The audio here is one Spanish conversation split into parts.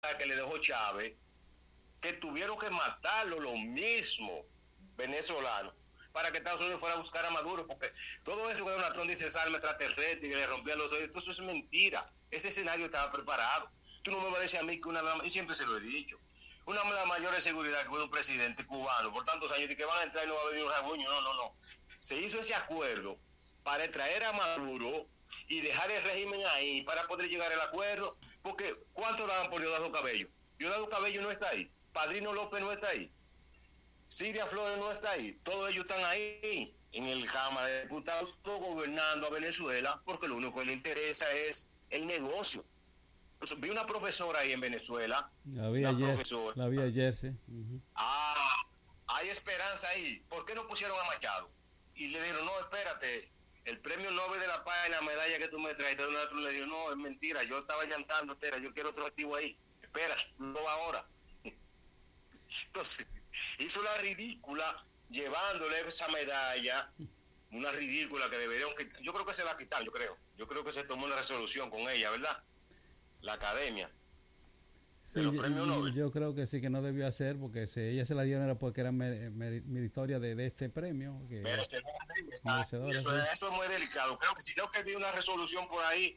que le dejó Chávez, que tuvieron que matarlo los mismos venezolanos para que Estados Unidos fuera a buscar a Maduro, porque todo eso que Donald Trump dice, salme extraterrestre, y que le rompían los oídos, todo eso es mentira. Ese escenario estaba preparado. Tú no me vas a decir a mí que una de las, y siempre se lo he dicho, una de las mayores seguridad que fue un presidente cubano por tantos años, de que van a entrar y no va a venir un rabuño, no. Se hizo ese acuerdo para traer a Maduro y dejar el régimen ahí para poder llegar al acuerdo, porque ¿cuánto daban por Diosdado Cabello? Diosdado Cabello no está ahí, Padrino López no está ahí, Silvia Flores no está ahí, todos ellos están ahí en el Cámara de Diputados gobernando a Venezuela porque lo único que le interesa es el negocio. Pues, vi una profesora ahí en Venezuela, la vi ayer, sí. Hay esperanza ahí, ¿por qué no pusieron a Machado? Y le dijeron, no, espérate, el premio Nobel de la Paz y la medalla que tú me traes, Donald Trump le dijo, no, es mentira, yo estaba llantando, yo quiero otro activo ahí, espérate, no ahora. Entonces, hizo la ridícula llevándole esa medalla, una ridícula que deberían quitar. Yo creo que se la quitaron, yo creo que se tomó una resolución con ella, ¿verdad? La academia. Sí, yo creo que sí, que no debió hacer, porque si ella se la dio era porque era meritoria de este premio. Que pero eso es muy delicado. Creo que vi una resolución por ahí,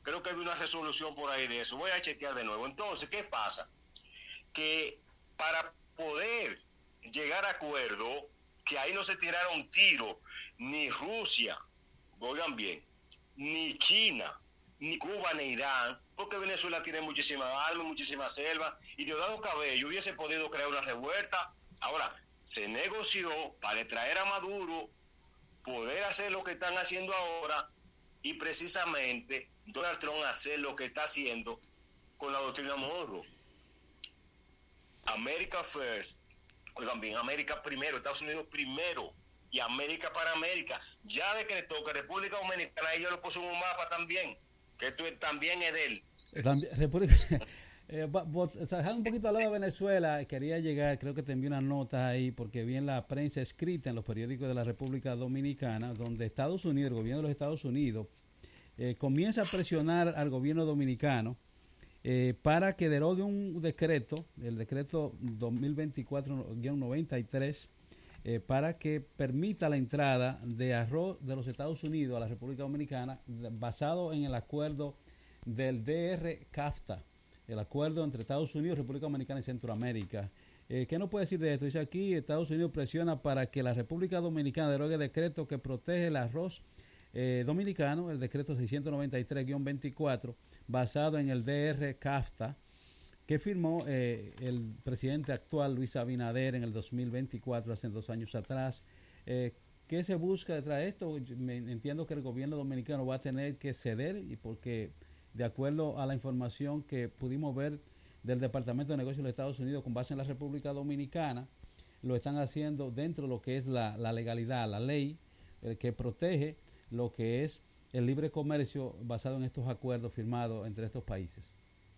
de eso. Voy a chequear de nuevo. Entonces, ¿qué pasa? Que para poder llegar a acuerdo, que ahí no se tiraron tiros, ni Rusia, oigan bien, ni China, ni Cuba, ni Irán, porque Venezuela tiene muchísimas armas, muchísimas selvas, y Diosdado Cabello hubiese podido crear una revuelta. Ahora, se negoció para traer a Maduro, poder hacer lo que están haciendo ahora, y precisamente Donald Trump hacer lo que está haciendo con la doctrina Monroe. America first, oigan bien, América primero, Estados Unidos primero, y América para América. Ya decretó que República Dominicana, ellos lo puso en un mapa también, que esto también es de él. Dejando un poquito al lado de Venezuela, quería llegar, creo que te envié una nota ahí, porque vi en la prensa escrita en los periódicos de la República Dominicana, donde Estados Unidos, el gobierno de los Estados Unidos, comienza a presionar al gobierno dominicano para que derogue un decreto, el decreto 2024-93, para que permita la entrada de arroz de los Estados Unidos a la República Dominicana, basado en el acuerdo del DR-CAFTA, el acuerdo entre Estados Unidos, República Dominicana y Centroamérica. ¿Qué nos puede decir de esto? Dice aquí, Estados Unidos presiona para que la República Dominicana derogue el decreto que protege el arroz dominicano, el decreto 693-24, basado en el DR-CAFTA, que firmó el presidente actual Luis Abinader en el 2024, hace 2 años atrás. ¿Qué se busca detrás de esto? Entiendo que el gobierno dominicano va a tener que ceder, y porque de acuerdo a la información que pudimos ver del Departamento de Negocios de los Estados Unidos con base en la República Dominicana, lo están haciendo dentro de lo que es la legalidad, la ley que protege lo que es el libre comercio basado en estos acuerdos firmados entre estos países.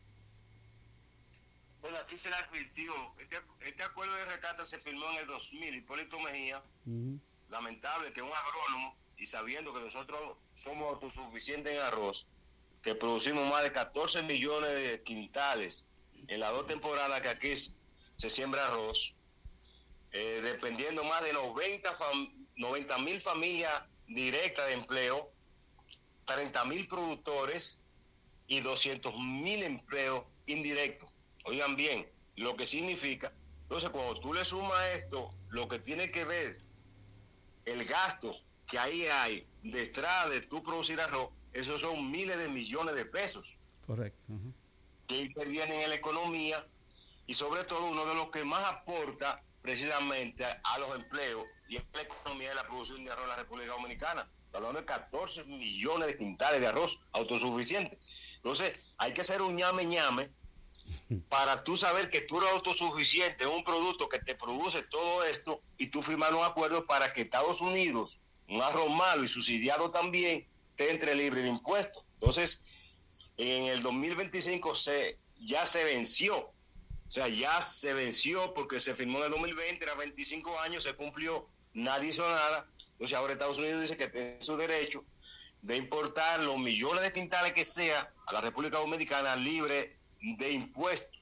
Bueno, aquí se le advirtió, este acuerdo de rescate se firmó en el 2000, Hipólito Mejía, lamentable que un agrónomo, y sabiendo que nosotros somos autosuficientes en arroz, que producimos más de 14 millones de quintales en las 2 temporadas que aquí se siembra arroz, dependiendo más de 90,000 familias directas de empleo, 30,000 productores y 200,000 empleos indirectos. Oigan bien, lo que significa, entonces cuando tú le sumas esto, lo que tiene que ver el gasto que ahí hay detrás de tú producir arroz, esos son miles de millones de pesos. Correcto. Que intervienen en la economía, y sobre todo uno de los que más aporta precisamente a los empleos y a la economía de la producción de arroz en la República Dominicana. Hablando de 14 millones de quintales de arroz autosuficiente. Entonces, hay que hacer un ñame para tú saber que tú eres autosuficiente en un producto que te produce todo esto, y tú firmar un acuerdo para que Estados Unidos, un arroz malo y subsidiado también, te entre libre de impuestos. Entonces, en el 2025 ya se venció. O sea, ya se venció porque se firmó en el 2020, era 25 años, se cumplió, nadie hizo nada. Entonces ahora Estados Unidos dice que tiene su derecho de importar los millones de quintales que sea a la República Dominicana libre de impuestos.